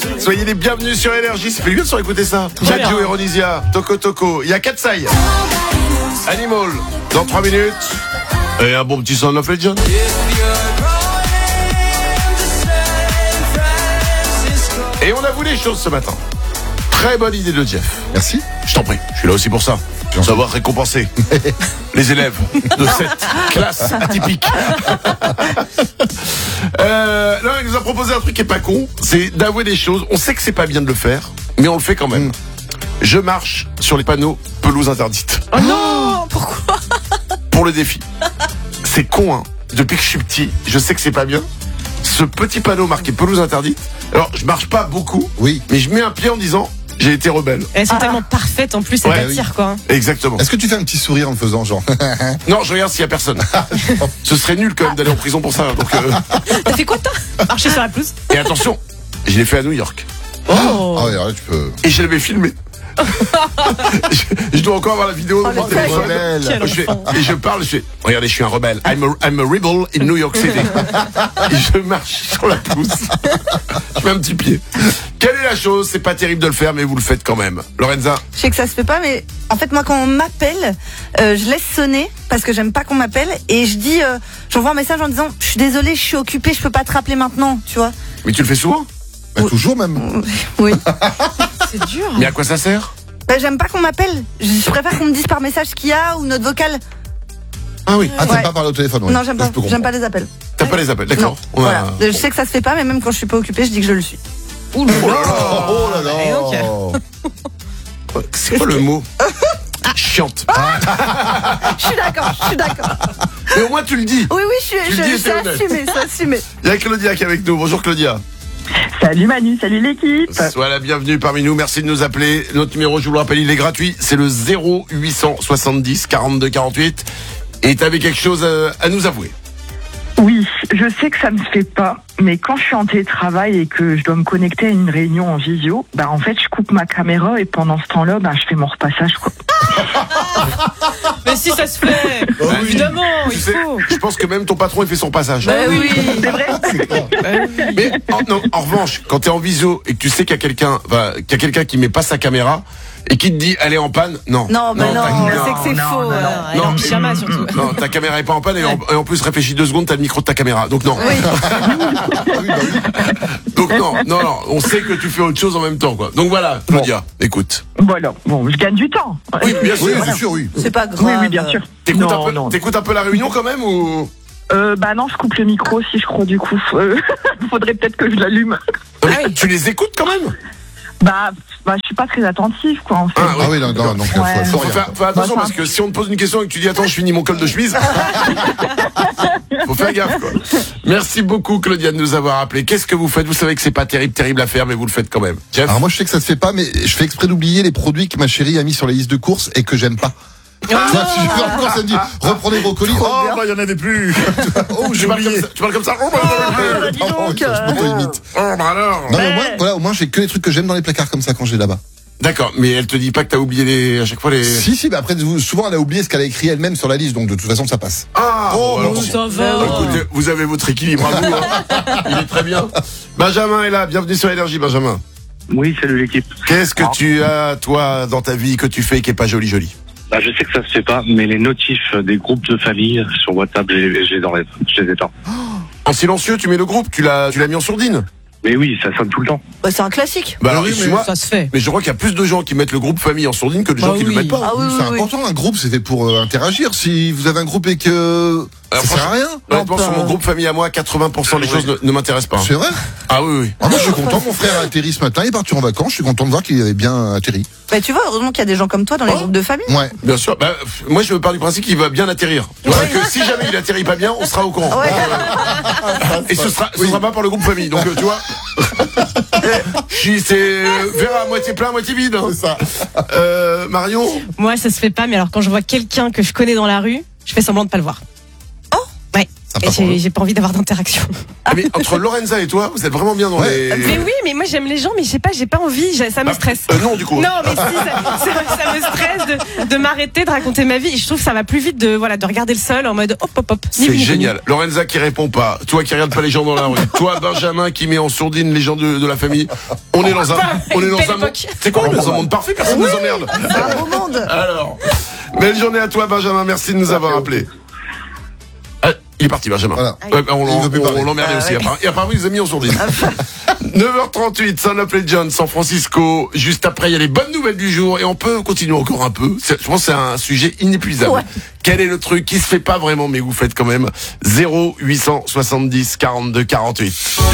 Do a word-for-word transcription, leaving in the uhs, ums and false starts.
Soyez les bienvenus sur Énergie. Ça fait bien de se écouter ça. Jadjo et Ronisia, Toko Toko. Il y a Katsai. Animal. Dans trois minutes. Et un bon petit Son of Legend. Et on avoue les choses ce matin. Très bonne idée de Jeff. Merci. Je t'en prie. Je suis là aussi pour ça. Pour savoir récompenser les élèves de cette classe atypique. euh, là, il nous a proposé un truc qui est pas con. C'est d'avouer des choses. On sait que c'est pas bien de le faire, mais on le fait quand même. Mm. Je marche sur les panneaux pelouse interdite. Oh non, pourquoi? Pour le défi. C'est con, hein. Depuis que je suis petit, je sais que c'est pas bien. Ce petit panneau marqué pelouse interdite. Alors, je marche pas beaucoup. Oui. Mais je mets un pied en disant, j'ai été rebelle. Elles sont ah. tellement parfaites en plus, elles ouais, t'attirent oui. quoi. Exactement. Est-ce que tu fais un petit sourire en le faisant, genre? Non, je regarde s'il y a personne. Ce serait nul quand même d'aller en prison pour ça. Donc, euh... T'as fait quoi toi? Marcher sur la pelouse? Et attention, je l'ai fait à New York. Oh. Ah ouais, alors là, tu peux. Et je l'avais filmé. je, je dois encore avoir la vidéo oh, dans mon téléphone. Je fais, et je parle, je fais, regardez, je suis un rebelle. I'm a, I'm a rebel in New York City. Et je marche sur la pelouse. Je mets un petit pied. Quelle est la chose? C'est pas terrible de le faire, mais vous le faites quand même. Lorenza? Je sais que ça se fait pas, mais en fait, moi, quand on m'appelle, euh, je laisse sonner parce que j'aime pas qu'on m'appelle et je dis, euh, j'envoie un message en disant, je suis désolée, je suis occupée, je peux pas te rappeler maintenant, tu vois. Mais tu le fais souvent? Bah, oui. Toujours même. Oui. C'est dur. Mais à quoi ça sert? Bah, j'aime pas qu'on m'appelle. Je préfère qu'on me dise par message ce qu'il y a ou notre vocal. Ah oui. Ah, t'aimes ouais. pas parler au téléphone? Ouais. Non, j'aime pas. J'aime pas les appels. T'as pas les appels, d'accord. Non. Voilà. Je sais que ça se fait pas, mais même quand je suis pas occupée, je dis que je le suis. Ouh là là. Oh là là. Okay. C'est quoi le mot? Chiante. Je suis d'accord, je suis d'accord. Mais au moins tu le dis. Oui, oui, je suis, tu je, dis, je, c'est assumé, c'est assumé. Il y a Claudia qui est avec nous. Bonjour Claudia. Salut Manu, salut l'équipe. Sois la bienvenue parmi nous, merci de nous appeler. Notre numéro, je vous le rappelle, il est gratuit. C'est le zéro huit cent soixante-dix quarante-deux quarante-huit. Et t'avais quelque chose à, à nous avouer. Oui, je sais que ça ne se fait pas, mais quand je suis en télétravail et que je dois me connecter à une réunion en visio, bah en fait je coupe ma caméra et pendant ce temps-là, bah je fais mon repassage quoi. Mais si ça se fait, oh, oui. Évidemment, il sais, faut. Je pense que même ton patron il fait son passage. Bah oui, c'est vrai. Mais en, non, en revanche, quand t'es en visio et que tu sais qu'il y a quelqu'un, bah, qu'il y a quelqu'un qui met pas sa caméra et qui te dit elle est en panne, non. Non, mais non, non, c'est que c'est non, faux. Non, non, non, elle est en pyjama surtout. Non, ta caméra est pas en panne et en, et en plus réfléchis deux secondes, t'as le micro de ta caméra, donc non. Oui. Donc non, non, non, on sait que tu fais autre chose en même temps, quoi. Donc voilà, Claudia, bon. Écoute. Voilà, bon, je gagne du temps. Oui, bien sûr, oui, voilà. bien sûr, oui. C'est pas grave. Oui, oui, bien sûr. T'écoutes, non, un peu, non. t'écoutes un peu la réunion quand même ou? Euh, bah non, je coupe le micro si je crois du coup. Euh, faudrait peut-être que je l'allume. Ah oui. Tu les écoutes quand même? Bah, bah, je suis pas très attentive, quoi, en fait. Ah, ah oui, non, non, donc, ouais. faut, faut faire, faut attention bah, parce que si on te pose une question et que tu dis attends, je finis mon col de chemise. Faut faire gaffe, quoi. Merci beaucoup, Claudia, de nous avoir appelé. Qu'est-ce que vous faites? Vous savez que c'est pas terrible, terrible à faire, mais vous le faites quand même. Jeff? Alors moi, je sais que ça se fait pas, mais je fais exprès d'oublier les produits que ma chérie a mis sur la liste de courses et que j'aime pas. Ah, tu vois, si je vais en course, elle me dit, reprenez vos colis. Oh, bah, il y en avait plus. Oh, tu parles comme ça. Tu parles comme ça. Oh, bah, oh, dis donc. Je m'auto-imite. Oh, bah alors. Non, mais au moins, voilà, au moins, j'ai que les trucs que j'aime dans les placards comme ça quand j'ai là-bas. D'accord, mais elle te dit pas que t'as oublié les, à chaque fois les... Si, si, mais après, souvent, elle a oublié ce qu'elle a écrit elle-même sur la liste, donc de toute façon, ça passe. Ah, oh, bon, alors, ça va. Écoutez, vous avez votre équilibre à vous, hein. Il est très bien. Benjamin est là, bienvenue sur Énergie, Benjamin. Oui, salut l'équipe. Qu'est-ce que tu as, toi, dans ta vie, que tu fais qui est pas joli, joli? Bah, je sais que ça se fait pas, mais les notifs des groupes de famille sur WhatsApp, je les, je les enlève, je les éteins. En silencieux, tu mets le groupe, tu l'as, tu l'as mis en sourdine? Mais oui, ça sonne tout le temps. Bah, c'est un classique. Bah alors, oui, excuse-moi, ça se fait. mais je crois qu'il y a plus de gens qui mettent le groupe famille en sourdine que de gens bah qui oui. le mettent pas. Ah oui, c'est oui, important, un groupe, c'était pour euh, interagir. Si vous avez un groupe et que Alors, ça sert à rien. Honnêtement, Non, sur pas- mon groupe famille à moi, quatre-vingts pour cent des Ouais. choses ne, ne m'intéressent pas. C'est vrai. Ah oui, oui. Ah, moi, je suis content. Mon frère a atterri ce matin. Il est parti en vacances. Je suis content de voir qu'il avait bien atterri. Bah, tu vois, heureusement qu'il y a des gens comme toi dans les Oh. groupes de famille. Ouais. Bien sûr. Bah, pff, moi, je veux parler du principe qu'il va bien atterrir. Tu vois, que si jamais il atterrit pas bien, on sera au courant. Ouais. Et ce sera, ce sera pas pour le groupe famille. Donc, euh, tu vois. Je suis, c'est euh, verre à moitié plein, à moitié vide. Hein. C'est ça. Euh, Marion. Moi, ça se fait pas, mais alors quand je vois quelqu'un que je connais dans la rue, je fais semblant de pas le voir. Oh. Ouais. Sympa Et pour j'ai, eux. j'ai pas envie d'avoir d'interaction. Ah, mais entre Lorenza et toi, vous êtes vraiment bien dans Ouais. les... Mais oui, mais moi j'aime les gens, mais je sais pas, j'ai pas envie, j'ai- ça me Ah, stresse. euh, non, du coup. Non, mais si, ça, ça- ça me stresse de, de m'arrêter, de raconter ma vie. Et je trouve que ça va plus vite de, voilà, de regarder le sol en mode hop, hop, hop. Ni C'est vu ni génial. Lorenza qui répond pas. Toi qui regarde pas les gens dans la rue. Toi, Benjamin qui met en sourdine les gens de, de la famille. On est dans un, on est dans Belle un monde. époque. C'est quoi, on est dans un monde parfait, personne nous emmerde. C'est un beau monde. Alors, belle journée à toi, Benjamin. Merci de nous avoir appelés. Ah, il est parti, Benjamin. Voilà. Ouais, bah, on Il veut plus on- parler. on l'emmerdait Ah, aussi. ouais. Apparemment- Et apparemment, il les a mis en sourdine. neuf heures trente-huit, Son Up Legend, San Francisco. Juste après, il y a les bonnes nouvelles du jour et on peut continuer encore un peu. C'est- Je pense que c'est un sujet inépuisable. Ouais. Quel est le truc qui se fait pas vraiment, mais vous faites quand même zéro huit cent soixante-dix quarante-deux quarante-huit.